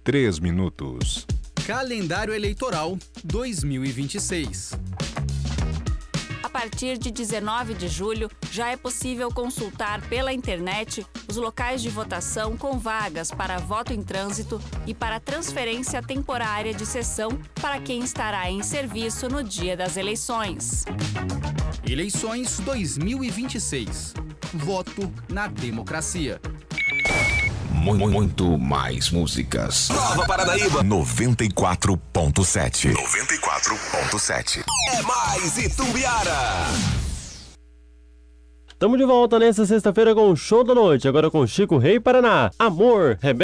3 minutos. Calendário Eleitoral 2026. A partir de 19 de julho, já é possível consultar pela internet os locais de votação com vagas para voto em trânsito e para transferência temporária de sessão para quem estará em serviço no dia das eleições. Eleições 2026. Voto na democracia. Muito mais músicas. Nova Paranaíba 94.7. 94.7. É mais Itumbiara. Tamo de volta nessa sexta-feira com o Show da Noite, agora com Chico Rei Paraná. Amor, Rebelde.